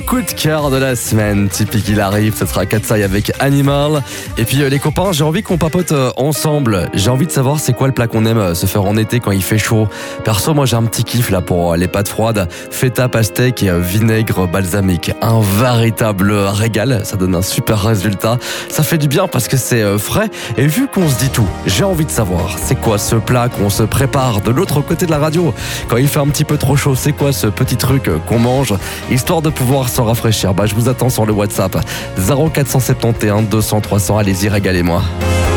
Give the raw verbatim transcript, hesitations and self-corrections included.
coup de cœur de la semaine, typique il arrive, ce sera Katsai avec Animal. Et puis euh, les copains, j'ai envie qu'on papote euh, ensemble. J'ai envie de savoir c'est quoi le plat qu'on aime euh, se faire en été quand il fait chaud. Perso, moi j'ai un petit kiff là pour euh, les pâtes froides, feta pastèque et euh, vinaigre balsamique. Un véritable régal, ça donne un super résultat. Ça fait du bien parce que c'est euh, frais. Et vu qu'on se dit tout, j'ai envie de savoir c'est quoi ce plat qu'on se prépare de l'autre côté de la radio quand il fait un petit peu trop chaud. C'est quoi ce petit truc euh, qu'on mange histoire de pouvoir se rafraîchir. Bah je vous attends sur le WhatsApp zéro quatre cent soixante et onze deux cents trois cents. Allez-y, régalez-moi.